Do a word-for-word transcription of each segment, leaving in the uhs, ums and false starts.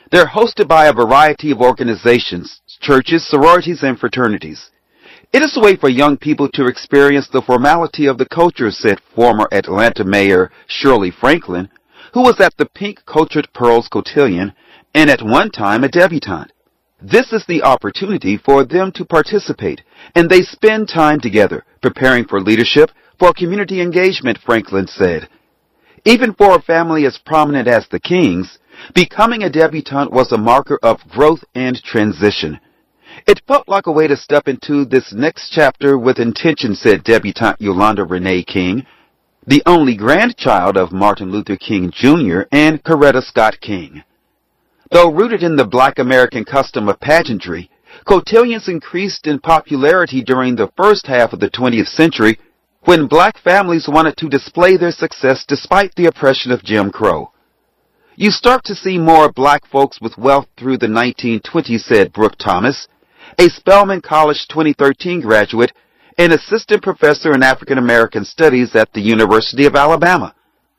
They're hosted by a variety of organizations, churches, sororities, and fraternities. It is a way for young people to experience the formality of the culture, said former Atlanta Mayor Shirley Franklin, who was at the Pink Cultured Pearls Cotillion and at one time a debutante. This is the opportunity for them to participate, and they spend time together, preparing for leadership, for community engagement, Franklin said. Even for a family as prominent as the Kings, becoming a debutante was a marker of growth and transition. It felt like a way to step into this next chapter with intention, said debutante Yolanda Renee King, the only grandchild of Martin Luther King Junior and Coretta Scott King. Though rooted in the Black American custom of pageantry, cotillions increased in popularity during the first half of the twentieth century when black families wanted to display their success despite the oppression of Jim Crow. You start to see more black folks with wealth through the nineteen twenties, said Brooke Thomas, a Spelman College twenty thirteen graduate and assistant professor in African American Studies at the University of Alabama.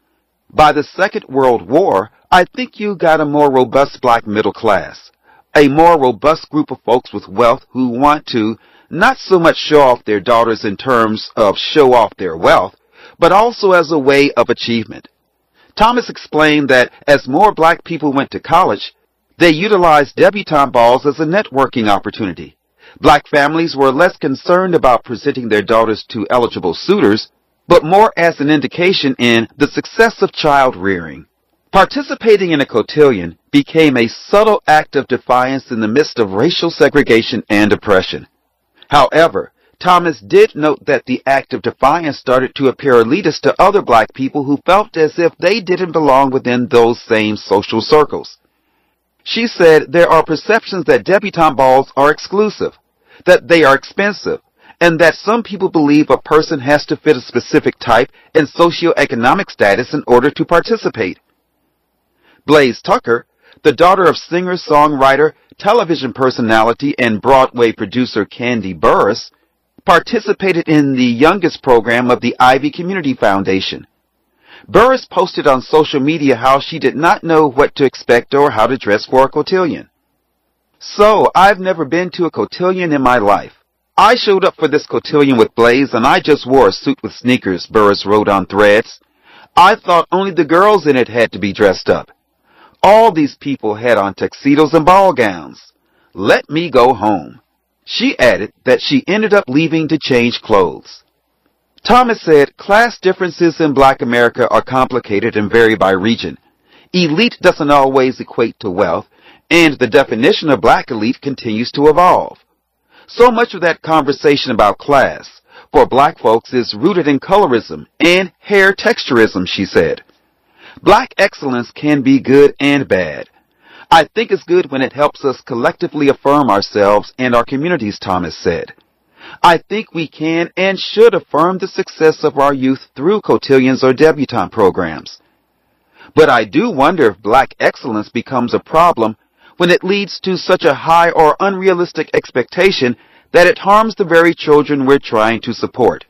By the Second World War, I think you got a more robust black middle class, a more robust group of folks with wealth who want to not so much show off their daughters in terms of show off their wealth, but also as a way of achievement. Thomas explained that as more black people went to college, they utilized debutante balls as a networking opportunity. Black families were less concerned about presenting their daughters to eligible suitors, but more as an indication in the success of child rearing. Participating in a cotillion became a subtle act of defiance in the midst of racial segregation and oppression. However, Thomas did note that the act of defiance started to appear elitist to other black people who felt as if they didn't belong within those same social circles. She said there are perceptions that debutante balls are exclusive, that they are expensive, and that some people believe a person has to fit a specific type and socioeconomic status in order to participate. Blaze Tucker, the daughter of singer, songwriter, television personality, and Broadway producer Candy Burris, participated in the youngest program of the Ivy Community Foundation. Burris posted on social media how she did not know what to expect or how to dress for a cotillion. So, I've never been to a cotillion in my life. I showed up for this cotillion with Blaze and I just wore a suit with sneakers, Burris wrote on Threads. I thought only the girls in it had to be dressed up. All these people had on tuxedos and ball gowns. Let me go home. She added that she ended up leaving to change clothes. Thomas said class differences in black America are complicated and vary by region. Elite doesn't always equate to wealth, and the definition of black elite continues to evolve. So much of that conversation about class for black folks is rooted in colorism and hair texturism, she said. Black excellence can be good and bad. I think it's good when it helps us collectively affirm ourselves and our communities, Thomas said. I think we can and should affirm the success of our youth through cotillions or debutante programs. But I do wonder if black excellence becomes a problem when it leads to such a high or unrealistic expectation that it harms the very children we're trying to support.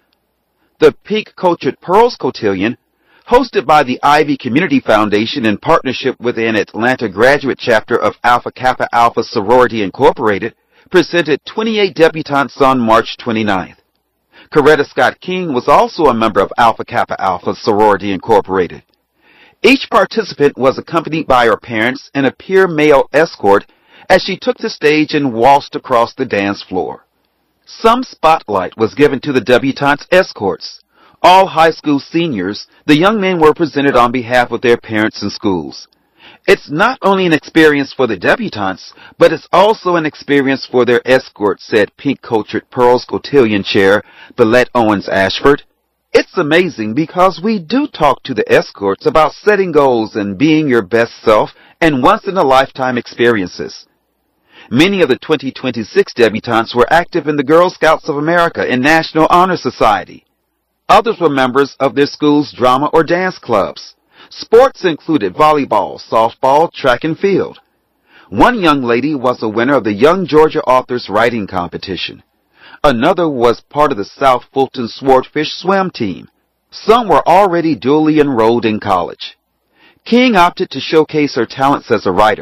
The Pink Cultured Pearls Cotillion, hosted by the Ivy Community Foundation in partnership with an Atlanta graduate chapter of Alpha Kappa Alpha Sorority Incorporated, presented twenty-eight debutantes on March twenty-ninth. Coretta Scott King was also a member of Alpha Kappa Alpha Sorority Incorporated. Each participant was accompanied by her parents and a peer male escort as she took the stage and waltzed across the dance floor. Some spotlight was given to the debutantes' escorts. All high school seniors, the young men were presented on behalf of their parents and schools. It's not only an experience for the debutantes, but it's also an experience for their escorts, said Pink Cultured Pearls Cotillion Chair Billette Owens Ashford. It's amazing because we do talk to the escorts about setting goals and being your best self and once-in-a-lifetime experiences. Many of the twenty twenty-six debutantes were active in the Girl Scouts of America and National Honor Society. Others were members of their school's drama or dance clubs. Sports included volleyball, softball, track and field. One young lady was a winner of the Young Georgia Authors Writing Competition. Another was part of the South Fulton Swordfish swim team. Some were already duly enrolled in college. King opted to showcase her talents as a writer.